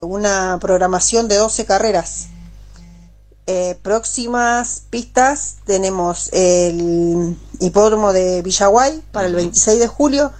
una programación de 12 carreras. Próximas pistas tenemos el hipódromo de Villaguay para el 26 de julio,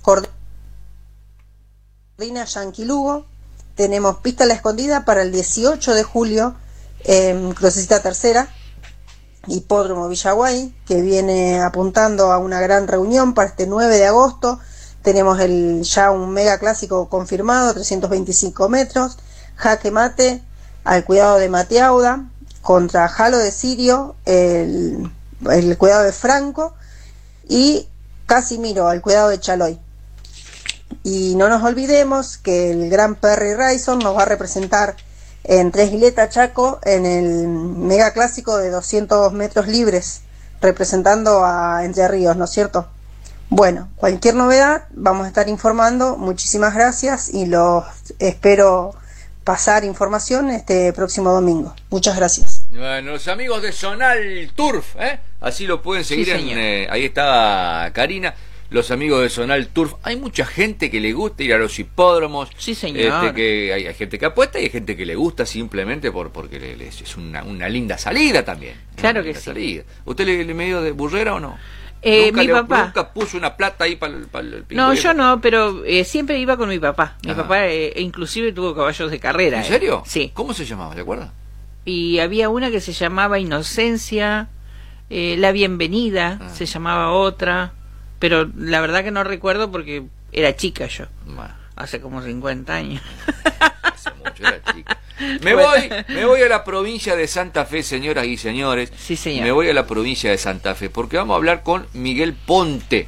Cordina Yankee Lugo. Tenemos pista La Escondida para el 18 de julio en Crucecita Tercera, hipódromo Villaguay, que viene apuntando a una gran reunión para este 9 de agosto. Tenemos ya un mega clásico confirmado, 325 metros, Jaque Mate al cuidado de Mateauda, contra Jalo de Sirio, el cuidado de Franco, y Casimiro al cuidado de Chaloy. Y no nos olvidemos que el gran Perry Rayson nos va a representar en Tres Giletas, Chaco, en el mega clásico de 200 metros libres, representando a Entre Ríos, ¿no es cierto? Bueno, cualquier novedad vamos a estar informando. Muchísimas gracias y los espero pasar información este próximo domingo. Muchas gracias. Bueno, los amigos de Zonal Turf, así lo pueden seguir, sí, ahí está Karina. Los amigos de Zonal Turf, hay mucha gente que le gusta ir a los hipódromos. Sí, señor. Que hay gente que apuesta y hay gente que le gusta simplemente porque es una linda salida también. Claro que sí. Salida. ¿Usted le medio de burrera o no? Mi papá ¿Nunca puso una plata ahí para el No, yo no, pero siempre iba con mi papá. Mi papá inclusive tuvo caballos de carrera. ¿En serio? Sí. ¿Cómo se llamaba, te acuerdas? Y había una que se llamaba Inocencia, La Bienvenida, se llamaba otra, pero la verdad que no recuerdo porque era chica yo. Bueno. Hace como 50 años. Hace mucho, era chica. Me voy a la provincia de Santa Fe, señoras y señores. Sí, señor. Me voy a la provincia de Santa Fe porque vamos a hablar con Miguel Ponte.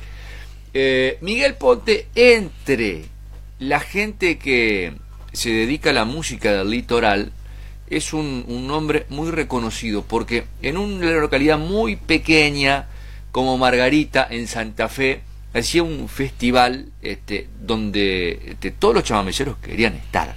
Miguel Ponte, entre la gente que se dedica a la música del litoral, es un hombre muy reconocido porque en una localidad muy pequeña como Margarita, en Santa Fe, hacía un festival donde todos los chamameceros querían estar.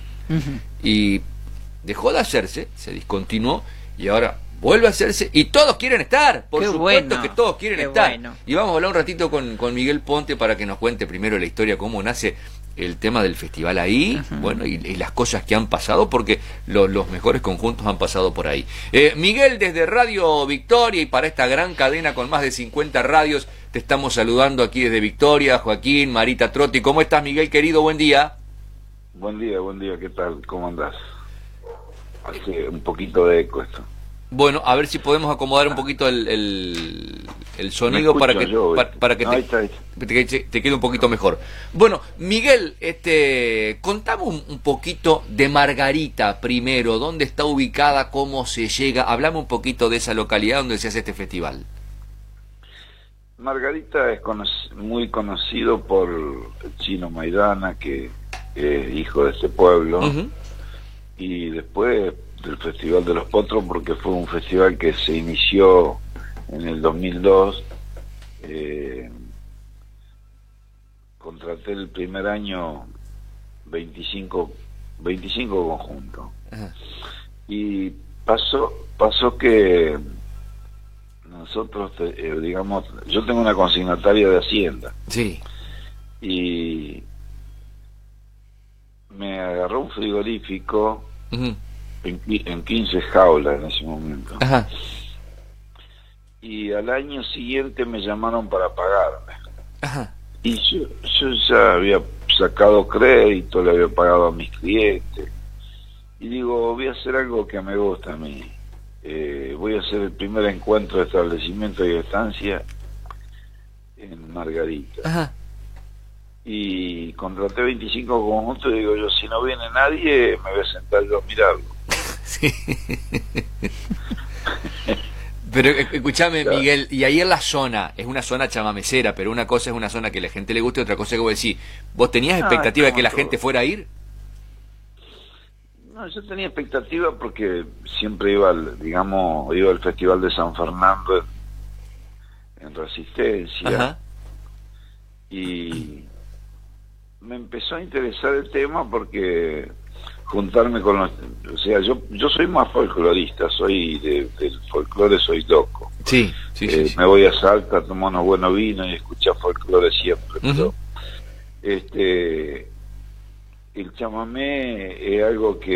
Y dejó de hacerse, se discontinuó y ahora vuelve a hacerse y todos quieren estar, por supuesto que todos quieren estar. Bueno. Y vamos a hablar un ratito con Miguel Ponte para que nos cuente primero la historia, cómo nace el tema del festival ahí, bueno, y las cosas que han pasado, porque los mejores conjuntos han pasado por ahí. Miguel, desde Radio Victoria y para esta gran cadena con más de 50 radios, te estamos saludando aquí desde Victoria. Joaquín, Marita Trotti, ¿cómo estás, Miguel, querido? Buen día. Buen día, ¿qué tal? ¿Cómo andás? Hace un poquito de eco esto. Bueno, a ver si podemos acomodar un poquito el sonido para que, para que no, te quede un poquito mejor. Bueno, Miguel, contame un poquito de Margarita primero, dónde está ubicada, cómo se llega, hablame un poquito de esa localidad donde se hace este festival. Margarita es muy conocido por el Chino Maidana, que es hijo de este pueblo, y después del Festival de los Potros, porque fue un festival que se inició en el 2002. Contraté el primer año 25 conjuntos. Y pasó que nosotros, digamos, yo tengo una consignataria de Hacienda. Sí. Y me agarró un frigorífico en 15 jaulas en ese momento. Ajá. Y al año siguiente me llamaron para pagarme. Ajá. Y yo ya había sacado crédito, le había pagado a mis clientes. Y digo, voy a hacer algo que me gusta a mí. Voy a hacer el primer encuentro de establecimiento y estancia en Margarita. Ajá. Y contraté 25 conjuntos y digo yo, si no viene nadie, me voy a sentar yo a mirarlo. Sí. Pero escúchame, claro, Miguel, y ahí en la zona, es una zona chamamecera, pero una cosa es una zona que la gente le gusta y otra cosa es que vos decís, ¿vos tenías expectativa de que la gente fuera a ir? No, yo tenía expectativa porque siempre iba al Festival de San Fernando en Resistencia. Ajá. Y me empezó a interesar el tema porque juntarme con los... O sea, yo soy más folclorista, del folclore soy loco. Sí, sí. Me voy a Salta, tomo unos buenos vinos y escucho folclore siempre. Pero, el chamamé es algo que